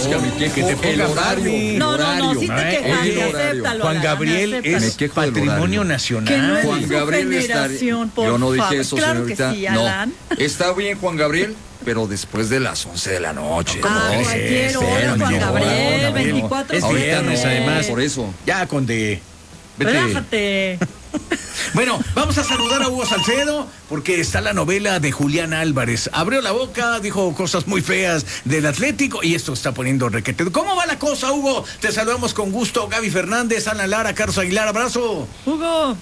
Oscar, me quejo. Que te ponga Barbie. No, sí te quejaste, acéptalo. Juan Gabriel es patrimonio nacional. Que no es Juan de su Gabriel generación, por yo no dije favor. eso, Claro señorita. que sí, Alan. No, está bien Juan Gabriel, pero después de las 11 de la noche. Cualquier hora, Juan Gabriel, 24 Es viernes, además. Por eso. Ya, Conde. Vete. Relájate. Bueno, vamos a saludar a Hugo Salcedo porque está la novela de Julián Álvarez. Abrió la boca, dijo cosas muy feas del Atlético y esto está poniendo requete. ¿Cómo va la cosa, Hugo? Te saludamos con gusto. Gaby Fernández, Ana Lara, Carlos Aguilar, abrazo. Hugo.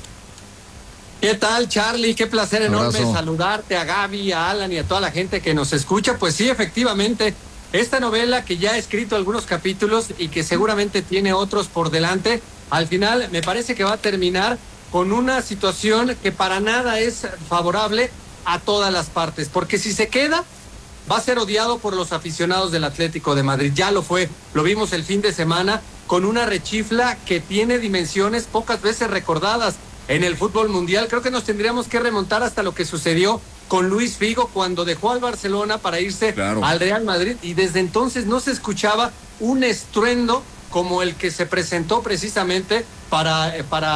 ¿Qué tal, Charlie? Qué placer enorme Abrazo. saludarte a Gaby, a Alan y a toda la gente que nos escucha. Pues sí, efectivamente, esta novela que ya ha escrito algunos capítulos y que seguramente tiene otros por delante, al final me parece que va a terminar con una situación que para nada es favorable a todas las partes, porque si se queda, va a ser odiado por los aficionados del Atlético de Madrid. Ya lo fue, lo vimos el fin de semana con una rechifla que tiene dimensiones pocas veces recordadas en el fútbol mundial. Creo que nos tendríamos que remontar hasta lo que sucedió con Luis Figo cuando dejó al Barcelona para irse al Real Madrid, y desde entonces no se escuchaba un estruendo como el que se presentó precisamente para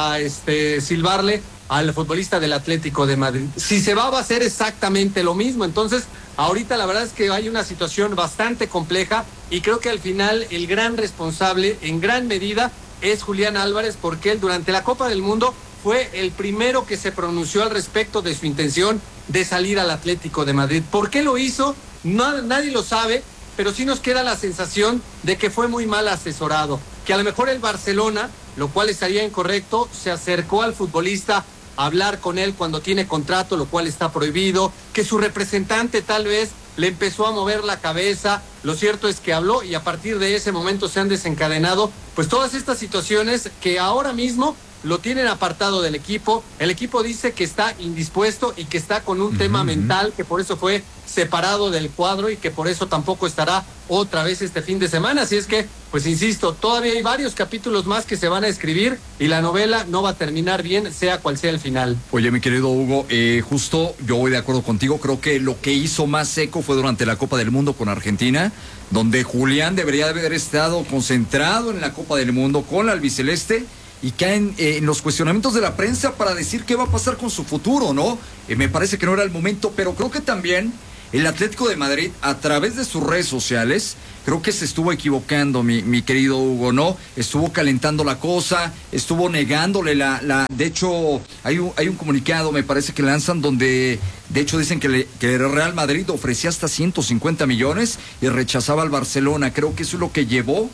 silbarle al futbolista del Atlético de Madrid. Si se va a hacer exactamente lo mismo. Entonces, ahorita la verdad es que hay una situación bastante compleja y creo que al final el gran responsable en gran medida es Julián Álvarez, porque él durante la Copa del Mundo fue el primero que se pronunció al respecto de su intención de salir al Atlético de Madrid. ¿Por qué lo hizo? No, nadie lo sabe, pero sí nos queda la sensación de que fue muy mal asesorado, que a lo mejor el Barcelona, lo cual estaría incorrecto, se acercó al futbolista a hablar con él cuando tiene contrato, lo cual está prohibido, que su representante tal vez le empezó a mover la cabeza. Lo cierto es que habló y a partir de ese momento se han desencadenado pues todas estas situaciones que ahora mismo lo tienen apartado del equipo. El equipo dice que está indispuesto y que está con un tema mental, que por eso fue separado del cuadro y que por eso tampoco estará otra vez este fin de semana. Así es que, pues insisto, todavía hay varios capítulos más que se van a escribir y la novela no va a terminar bien, sea cual sea el final. Oye, mi querido Hugo, justo yo voy de acuerdo contigo. Creo que lo que hizo más seco fue durante la Copa del Mundo con Argentina, donde Julián debería haber estado concentrado en la Copa del Mundo con la albiceleste, y caen en los cuestionamientos de la prensa para decir qué va a pasar con su futuro, ¿no? Me parece que no era el momento, pero creo que también el Atlético de Madrid, a través de sus redes sociales, creo que se estuvo equivocando, mi querido Hugo, ¿no? Estuvo calentando la cosa, estuvo negándole de hecho, hay un comunicado, me parece que lanzan, donde de hecho dicen que el Real Madrid ofrecía hasta 150 millones y rechazaba al Barcelona. Creo que eso es lo que llevó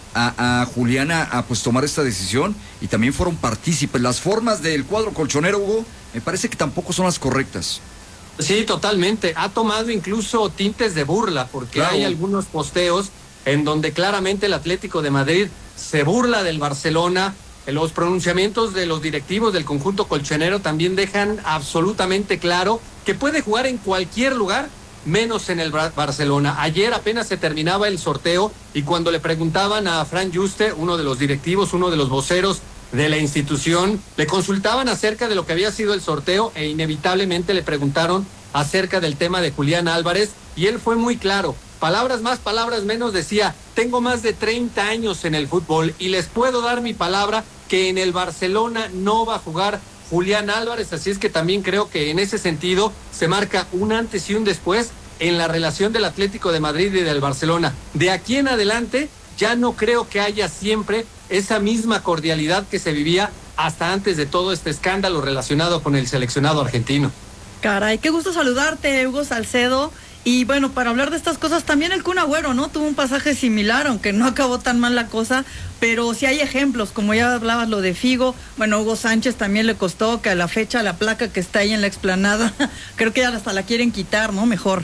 a Juliana a pues tomar esta decisión, y también fueron partícipes. Las formas del cuadro colchonero, Hugo, me parece que tampoco son las correctas. Sí, totalmente. Ha tomado incluso tintes de burla, porque claro, hay algunos posteos en donde claramente el Atlético de Madrid se burla del Barcelona. Los pronunciamientos de los directivos del conjunto colchonero también dejan absolutamente claro que puede jugar en cualquier lugar, menos en el Barcelona. Ayer apenas se terminaba el sorteo y cuando le preguntaban a Fran Juste, uno de los directivos, uno de los voceros de la institución, le consultaban acerca de lo que había sido el sorteo e inevitablemente le preguntaron acerca del tema de Julián Álvarez y él fue muy claro. Palabras más, palabras menos, decía: tengo más de 30 años en el fútbol y les puedo dar mi palabra que en el Barcelona no va a jugar Julián Álvarez. Así es que también creo que en ese sentido se marca un antes y un después en la relación del Atlético de Madrid y del Barcelona. De aquí en adelante ya no creo que haya siempre esa misma cordialidad que se vivía hasta antes de todo este escándalo relacionado con el seleccionado argentino. Caray, qué gusto saludarte, Hugo Salcedo. Y bueno, para hablar de estas cosas, también el Kun Agüero, ¿no? Tuvo un pasaje similar, aunque no acabó tan mal la cosa, pero sí hay ejemplos, como ya hablabas lo de Figo. Bueno, Hugo Sánchez también le costó que a la fecha la placa que está ahí en la explanada, creo que ya hasta la quieren quitar, ¿no? Mejor.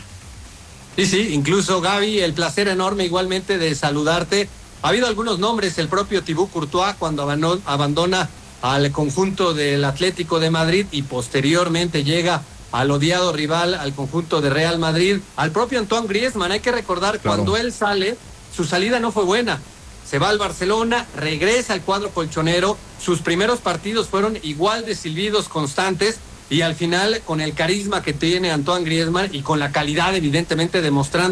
Sí, incluso Gaby, el placer enorme igualmente de saludarte. Ha habido algunos nombres, el propio Thibaut Courtois cuando abandona al conjunto del Atlético de Madrid y posteriormente llega al odiado rival, al conjunto de Real Madrid, al propio Antoine Griezmann. Hay que recordar, claro, cuando él sale, su salida no fue buena. Se va al Barcelona, regresa al cuadro colchonero, sus primeros partidos fueron igual de silbidos constantes y al final, con el carisma que tiene Antoine Griezmann y con la calidad evidentemente demostrándolo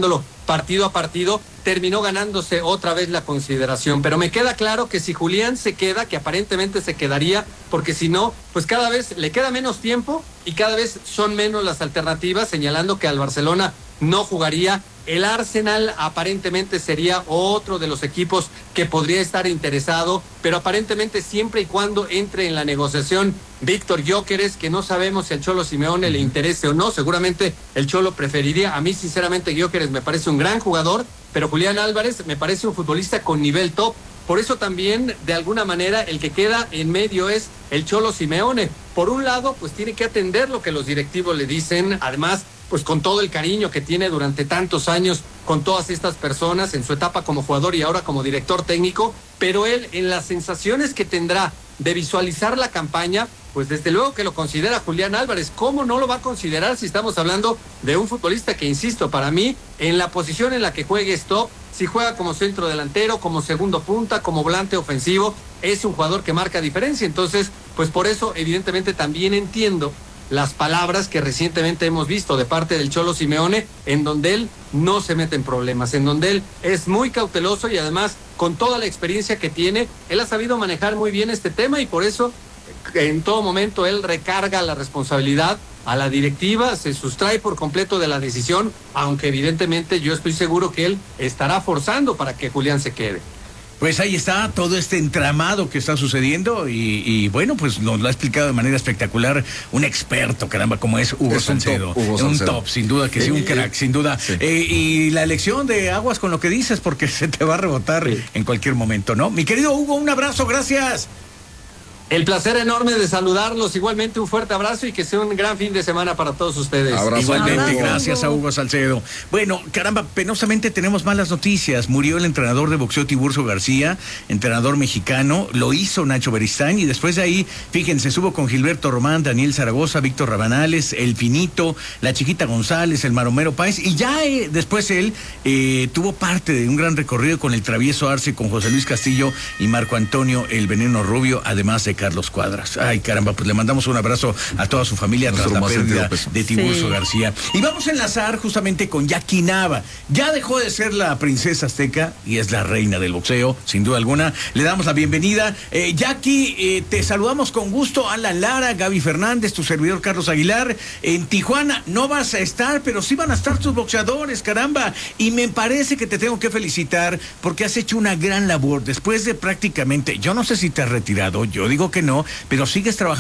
partido a partido, terminó ganándose otra vez la consideración. Pero me queda claro que si Julián se queda, que aparentemente se quedaría, porque si no, pues cada vez le queda menos tiempo y cada vez son menos las alternativas, señalando que al Barcelona no jugaría. El Arsenal aparentemente sería otro de los equipos que podría estar interesado, pero aparentemente siempre y cuando entre en la negociación Víctor Gyökeres, que no sabemos si al Cholo Simeone le interese o no. Seguramente el Cholo preferiría. A mí sinceramente Gyökeres me parece un gran jugador, pero Julián Álvarez me parece un futbolista con nivel top. Por eso también, de alguna manera, el que queda en medio es el Cholo Simeone. Por un lado, pues tiene que atender lo que los directivos le dicen, además, pues con todo el cariño que tiene durante tantos años con todas estas personas en su etapa como jugador y ahora como director técnico, pero él en las sensaciones que tendrá de visualizar la campaña, pues desde luego que lo considera Julián Álvarez. ¿Cómo no lo va a considerar si estamos hablando de un futbolista que, insisto, para mí, en la posición en la que juegue es top? Si juega como centro delantero, como segundo punta, como volante ofensivo, es un jugador que marca diferencia. Entonces, pues por eso, evidentemente, también entiendo las palabras que recientemente hemos visto de parte del Cholo Simeone, en donde él no se mete en problemas, en donde él es muy cauteloso y además, con toda la experiencia que tiene, él ha sabido manejar muy bien este tema y por eso en todo momento él recarga la responsabilidad a la directiva, se sustrae por completo de la decisión, aunque evidentemente yo estoy seguro que él estará forzando para que Julián se quede. Pues ahí está todo este entramado que está sucediendo y bueno, pues nos lo ha explicado de manera espectacular un experto, caramba, como es Hugo Salcedo. Un top, sin duda que sí, un crack, sin duda. Sí. Y la elección de aguas con lo que dices, porque se te va a rebotar en cualquier momento, ¿no? Mi querido Hugo, un abrazo, gracias. El placer enorme de saludarlos, igualmente un fuerte abrazo y que sea un gran fin de semana para todos ustedes. Abrazo. Igualmente, Abrazo. gracias a Hugo Salcedo. Bueno, caramba, penosamente tenemos malas noticias. Murió el entrenador de boxeo Tiburcio García, entrenador mexicano, lo hizo Nacho Beristain y después de ahí, fíjense, estuvo con Gilberto Román, Daniel Zaragoza, Víctor Rabanales, El Finito, la Chiquita González, el Maromero Páez y ya después él tuvo parte de un gran recorrido con el Travieso Arce, con José Luis Castillo y Marco Antonio El Veneno Rubio, además de Carlos Cuadras. Ay, caramba, pues le mandamos un abrazo a toda su familia tras la pérdida de Tiburcio García. Y vamos a enlazar justamente con Jackie Nava. Ya dejó de ser la princesa azteca y es la reina del boxeo, sin duda alguna. Le damos la bienvenida. Jackie, te saludamos con gusto. Alan Lara, Gaby Fernández, tu servidor Carlos Aguilar. En Tijuana no vas a estar, pero sí van a estar tus boxeadores, caramba. Y me parece que te tengo que felicitar porque has hecho una gran labor después de prácticamente, yo no sé si te has retirado, yo digo que no, pero sigues trabajando